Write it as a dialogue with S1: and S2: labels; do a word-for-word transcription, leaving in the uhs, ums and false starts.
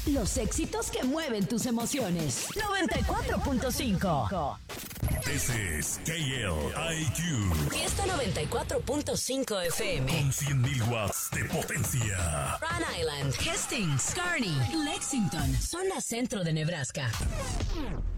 S1: Los éxitos que mueven tus emociones. noventa y cuatro punto cinco.
S2: This is K L I Q.
S1: Fiesta noventa y cuatro punto cinco F M.
S2: Con cien mil watts de potencia.
S1: Rhode Island, Hastings, Kearney, Lexington, zona centro de Nebraska.